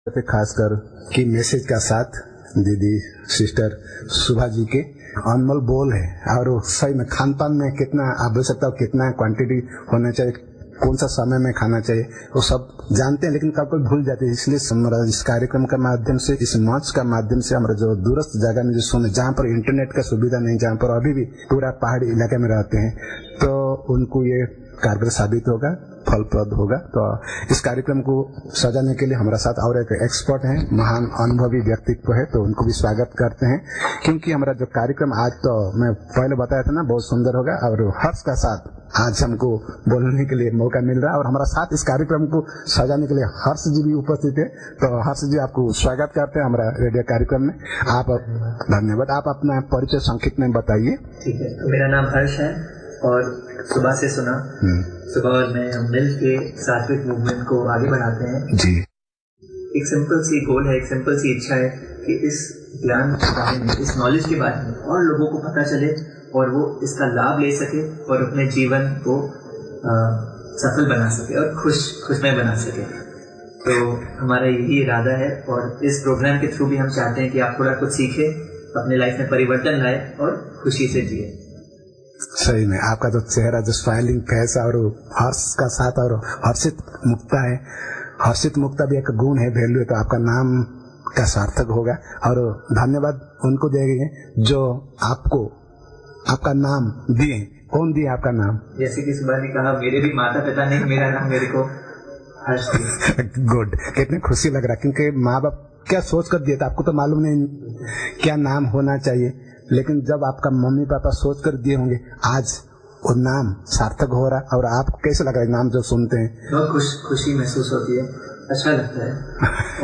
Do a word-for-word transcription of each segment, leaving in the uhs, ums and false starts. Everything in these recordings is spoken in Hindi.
खासकर की मैसेज का साथ दीदी सिस्टर सुभा जी के अनमोल बोल है और सही में खान पान में कितना आवश्यकता हो, कितना क्वांटिटी होना चाहिए, कौन सा समय में खाना चाहिए, वो सब जानते हैं लेकिन कभी कभी भूल जाते हैं। इसलिए हमारा इस कार्यक्रम के माध्यम से, इस मंच का माध्यम से हमारा जो दूरस्थ जगह में जो सुने, जहाँ पर इंटरनेट का सुविधा नहीं, जहाँ पर अभी भी पूरा पहाड़ी इलाके में रहते हैं, तो उनको ये कारगर साबित होगा, फलप्रद होगा। तो इस कार्यक्रम को सजाने के लिए हमारा साथ और एक एक्सपर्ट हैं, महान अनुभवी व्यक्तित्व है, तो उनको भी स्वागत करते हैं। क्योंकि हमारा जो कार्यक्रम आज, तो मैं पहले बताया था ना, बहुत सुंदर होगा और हर्ष का साथ आज हमको बोलने के लिए मौका मिल रहा है और हमारा साथ इस कार्यक्रम को सजाने के लिए हर्ष जी भी उपस्थित है। तो हर्ष जी, आपको स्वागत करते हैं हमारा रेडियो कार्यक्रम में। आप धन्यवाद। आप अपना परिचय संक्षिप्त में बताइए। ठीक है, तो मेरा नाम हर्ष है और सुबह से सुना सुबह और मैं हम मिल के सात्विक मूवमेंट को आगे बढ़ाते हैं जी। एक सिंपल सी गोल है, एक सिंपल सी इच्छा है कि इस ज्ञान के बारे में, इस नॉलेज के बारे में और लोगों को पता चले और वो इसका लाभ ले सके और अपने जीवन को आ, सफल बना सके और खुश खुशमय बना सके। तो हमारा यही इरादा है और इस प्रोग्राम के थ्रू भी हम चाहते हैं कि आप थोड़ा कुछ सीखें, अपने लाइफ में परिवर्तन लाए और खुशी से जिए। सही में आपका तो चेहरा जो स्माइलिंग फेस और हर्ष का साथ और हर्षित मुक्ता है, हर्षित मुक्ता भी एक गुण है, वैल्यू है, तो आपका नाम का सार्थक होगा। और धन्यवाद उनको देंगे जो आपको आपका नाम दिए। कौन दिए आपका नाम? जैसे कि सुबह ने कहा, मेरे भी माता पिता ने मेरा नाम मेरे को हर्ष दिया। गुड, कितनी खुशी लग रहा है, क्योंकि माँ बाप क्या सोच कर दिए था, आपको तो मालूम नहीं क्या नाम होना चाहिए, लेकिन जब आपका मम्मी पापा सोच कर दिए होंगे, आज वो नाम सार्थक हो रहा। और आपको कैसे लग रहा है नाम जब सुनते हैं? बहुत खुश खुशी महसूस होती है, अच्छा लगता है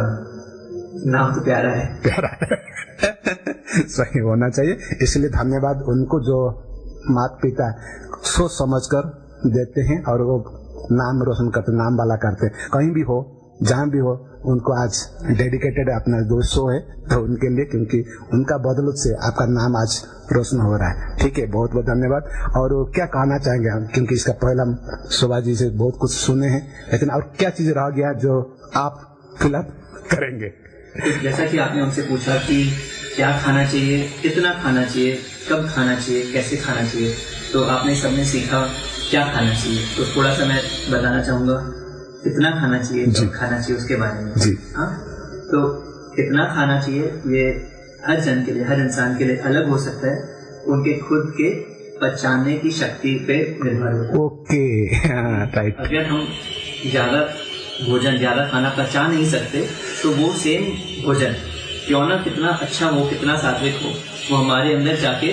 और नाम तो प्यारा है। प्यारा है सही होना चाहिए। इसलिए धन्यवाद उनको जो माता पिता सोच समझ कर देते हैं और वो नाम रोशन करते, नाम वाला करते, कहीं भी हो, जहाँ भी हो, उनको आज डेडिकेटेड अपना जो शो है तो उनके लिए, क्योंकि उनका बदौलत से आपका नाम आज रोशन हो रहा है। ठीक है, बहुत बहुत धन्यवाद। और क्या कहना चाहेंगे हम, क्योंकि इसका पहला शोभा जी से बहुत कुछ सुने हैं, लेकिन और क्या चीज रह गया जो आप फिलहाल करेंगे? जैसा कि आपने उनसे पूछा कि क्या खाना चाहिए, कितना खाना चाहिए, कब खाना चाहिए, कैसे खाना चाहिए, तो आपने सबने सीखा क्या खाना चाहिए। तो थोड़ा सा मैं बताना चाहूंगा कितना खाना चाहिए, कब खाना चाहिए, उसके बारे में। जी। हाँ, तो कितना खाना चाहिए ये हर जन के लिए, हर इंसान के लिए अलग हो सकता है, उनके खुद के पचाने की शक्ति पे निर्भर होता है। Okay, right. अगर हम ज्यादा भोजन, ज्यादा खाना पचा नहीं सकते, तो वो सेम भोजन क्यों ना कितना अच्छा हो, कितना सात्विक हो, वो हमारे अंदर जाके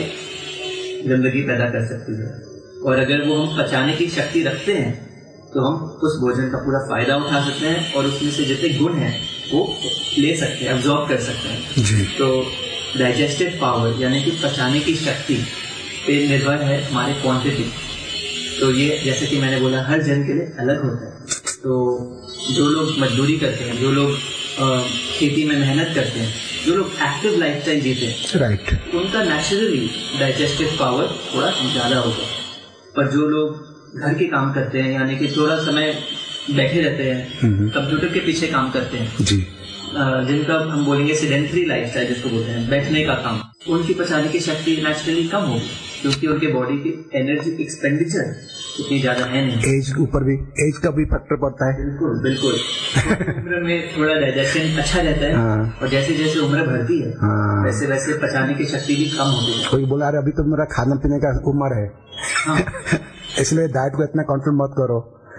जिंदगी पैदा कर सकती है। और अगर वो हम पचाने की शक्ति रखते हैं तो हम उस भोजन का पूरा फायदा उठा सकते हैं और उसमें से जितने गुण हैं वो ले सकते हैं, अब्जॉर्ब कर सकते हैं जी। तो डाइजेस्टिव पावर यानी कि पचाने की शक्ति पे निर्भर है हमारे क्वांटिटी। तो ये जैसे कि मैंने बोला, हर जन के लिए अलग होता है। तो जो लोग मजदूरी करते हैं, जो लोग आ, खेती में मेहनत करते हैं, जो लोग एक्टिव लाइफस्टाइल जीते हैं, राइट, उनका नेचुरली डाइजेस्टिव पावर थोड़ा ज्यादा होगा। पर जो लोग घर के काम करते हैं, यानी कि थोड़ा समय बैठे रहते हैं, कंप्यूटर के पीछे काम करते हैं जी, जिनका हम बोलेंगे सेडेंटरी लाइफस्टाइल जिसको बोलते हैं, बैठने का काम, उनकी पचाने की शक्ति नेचुरली कम होगी, क्योंकि उनके बॉडी की एनर्जी एक्सपेंडिचर उतनी ज्यादा है नहीं। एज ऊपर भी, एज का भी फैक्टर पड़ता है। बिल्कुल बिल्कुल उम्र में थोड़ा डाइजेशन अच्छा रहता है। हाँ। और जैसे जैसे उम्र बढ़ती है, हाँ, वैसे वैसे पचाने की शक्ति भी कम होती है। कोई बोला, अभी तो मेरा खाने पीने का उम्र है, हाँ। इसलिए डाइट को इतना कंट्रोल मत करो,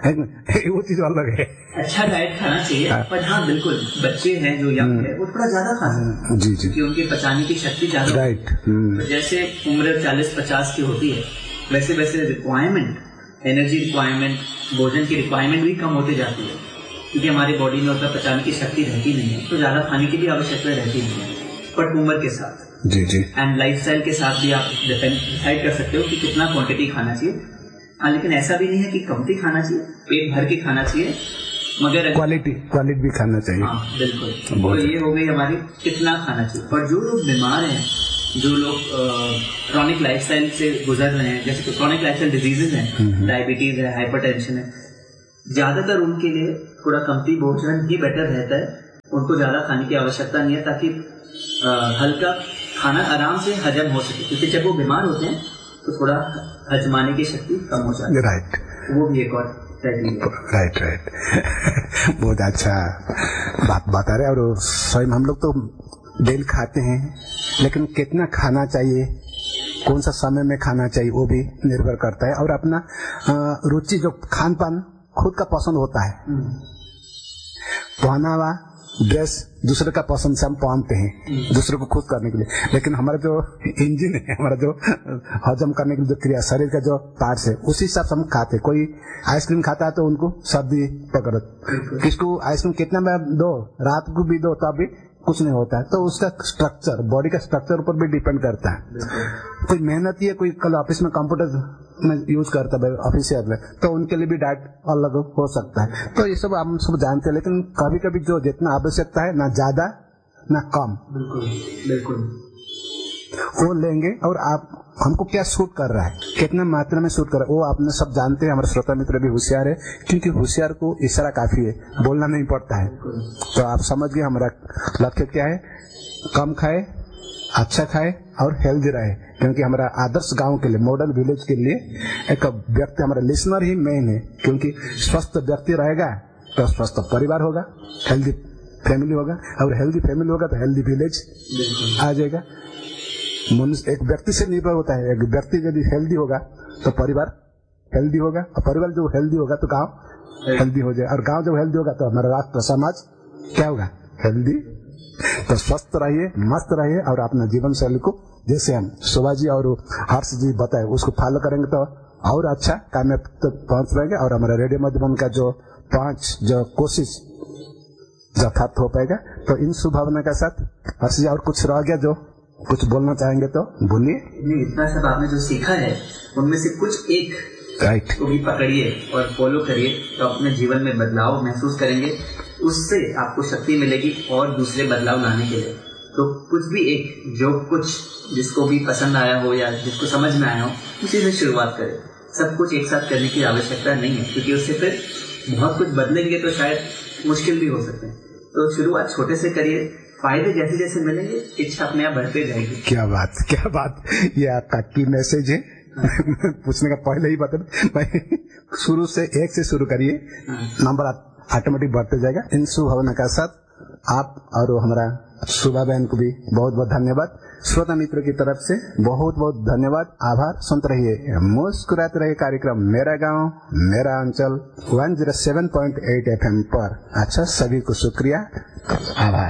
वो चीज अलग है। अच्छा डाइट खाना चाहिए, हाँ। पर हाँ बिल्कुल, बच्चे हैं जो यंग है वो थोड़ा ज्यादा खा सकते हैं जी जी, क्योंकि उनकी पचाने की शक्ति ज्यादा। राइट। तो जैसे उम्र चालीस पचास की होती है, वैसे वैसे रिक्वायरमेंट, एनर्जी रिक्वायरमेंट, भोजन की रिक्वायरमेंट भी कम होती जाती है, क्योंकि हमारी बॉडी में उतना पचाने की शक्ति रहती नहीं है, तो ज्यादा खाने की भी आवश्यकता रहती नहीं है। पर उम्र के साथ जी जी एंड लाइफस्टाइल के साथ भी आप डिसाइड कर सकते हो कि कितना क्वांटिटी खाना चाहिए। हाँ, लेकिन ऐसा भी नहीं है कि कमती खाना चाहिए, पेट भर के खाना चाहिए, मगर क्वालिटी क्वालिटी भी खाना चाहिए। हाँ बिल्कुल। तो ये हो गई हमारी कितना खाना चाहिए। पर जो लोग बीमार हैं, जो लोग क्रॉनिक लाइफस्टाइल से गुजर रहे हैं, जैसे कि क्रॉनिक लाइफस्टाइल डिजीजेज हैं, डायबिटीज है, हाइपरटेंशन है, ज्यादातर उनके लिए थोड़ा कमती भोजन ही बेटर रहता है। उनको ज़्यादा खाने की आवश्यकता नहीं है, ताकि आ, हल्का खाना आराम से हजम हो सके, क्योंकि जब वो बीमार होते हैं तो थोड़ा हजमाने की शक्ति कम हो जाती है। राइट, वो भी एक और राइट राइट बहुत अच्छा बात बता रहे। और स्वयं हम लोग तो डेली खाते हैं, लेकिन कितना खाना चाहिए, कौन सा समय में खाना चाहिए, वो भी निर्भर करता है। और अपना रुचि, जो खान पान खुद का पसंद होता है, पहनावा ड्रेस दूसरे का पसंद से हम पहनते हैं दूसरे को खुश करने के लिए, लेकिन हमारा जो इंजन है, हमारा जो हजम करने की जो क्रिया, शरीर का जो पार्ट्स है, उसी हिसाब से हम खाते। कोई आइसक्रीम खाता है तो उनको सर्दी पकड़, किसको आइसक्रीम कितना में दो, रात को भी दो तो अभी कुछ नहीं होता है। तो उसका स्ट्रक्चर, बॉडी का स्ट्रक्चर ऊपर भी डिपेंड करता है। कोई मेहनती है, कोई कल ऑफिस में कंप्यूटर में यूज करता है ऑफिसियल में, तो उनके लिए भी डाइट अलग हो सकता है। तो ये सब हम सब जानते हैं, लेकिन कभी कभी जो जितना आवश्यकता है, ना ज्यादा ना कम, बिल्कुल बिल्कुल वो लेंगे। और आप हमको क्या सूट कर रहा है, कितना मात्रा में सूट कर रहा है, वो आपने सब जानते हैं। हमारे श्रोता मित्र भी होशियार है, क्योंकि होशियार को इशारा काफी है, बोलना नहीं पड़ता है। तो आप समझ गए हमारा लक्ष्य क्या है, कम खाए, अच्छा खाए और हेल्दी रहे। क्योंकि हमारा आदर्श गांव के लिए, मॉडर्न विलेज के लिए एक व्यक्ति, हमारा लिसनर ही मेन है। क्योंकि स्वस्थ व्यक्ति रहेगा तो स्वस्थ परिवार होगा, हेल्दी फैमिली होगा, और हेल्दी फैमिली होगा तो हेल्दी विलेज आ जाएगा। मनुष्य एक व्यक्ति से निर्भर होता है। एक व्यक्ति यदि हेल्दी होगा तो परिवार हेल्दी होगा, और परिवार जो हेल्दी होगा तो गांव हेल्दी हो जाए, और गांव जब हेल्दी होगा तो हमारा राष्ट्र समाज क्या होगा, हेल्दी। तो स्वस्थ रहिए, मस्त रहिए, और अपना जीवन शैली को, जैसे हम शोभा जी और हर्ष जी बताए, उसको फॉलो करेंगे तो और अच्छा कामयाब तक पहुंच पाएंगे। और हमारा रेडियो मधुबन का जो पांच जो कोशिश यथार्थ हो पाएगा। तो इन शुभ भावना के साथ हर्ष जी, और कुछ रह गया जो कुछ बोलना चाहेंगे तो बोलिए। नहीं, इतना सब आपने जो सीखा है, उनमें से कुछ एक राइट को भी पकड़िए और फॉलो करिए, तो अपने जीवन में बदलाव महसूस करेंगे। उससे आपको शक्ति मिलेगी और दूसरे बदलाव लाने के लिए। तो कुछ भी एक, जो कुछ जिसको भी पसंद आया हो या जिसको समझ में आया हो, उसी से शुरुआत करें। सब कुछ एक साथ करने की आवश्यकता नहीं है, क्योंकि उससे फिर बहुत कुछ बदलेंगे तो शायद मुश्किल भी हो सकते हैं। तो शुरुआत छोटे से करिए, फायदे जैसे जैसे मिलेंगे, इच्छा अपने आप बढ़ते जाएगी। क्या बात, क्या बात, ये आपका की मैसेज है। पूछने का पहले ही बता, भाई शुरू से एक से शुरू करिए, नंबर ऑटोमेटिक बढ़ते जाएगा। इन शुभ भावना के साथ आप और हमारा सुबह बहन को भी बहुत बहुत धन्यवाद। श्रोता मित्रों की तरफ से बहुत बहुत धन्यवाद, आभार। सुनते रहिए, मुस्कुराते रहिए कार्यक्रम मेरा गांव मेरा अंचल एक सौ सात पॉइंट आठ एफ एम पर। अच्छा, सभी को शुक्रिया, आभार।